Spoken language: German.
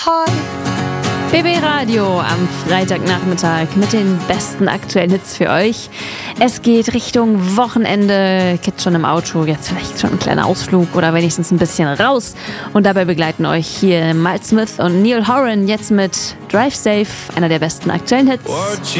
BB Radio am Freitagnachmittag mit den besten aktuellen Hits für euch. Es geht Richtung Wochenende, Kids schon im Auto, jetzt vielleicht schon ein kleiner Ausflug oder wenigstens ein bisschen raus. Und dabei begleiten euch hier Miles Smith und Neil Horan jetzt mit Drive Safe, einer der besten aktuellen Hits.